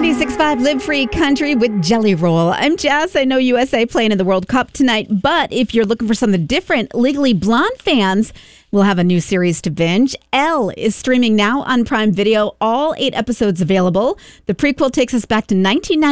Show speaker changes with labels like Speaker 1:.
Speaker 1: 96.5 Live Free Country with Jelly Roll. I'm Jess. I know USA playing in the World Cup tonight, but if you're looking for something different, Legally Blonde fans will have a new series to binge. Elle is streaming now on Prime Video, all 8 episodes available. The prequel takes us back to 1990.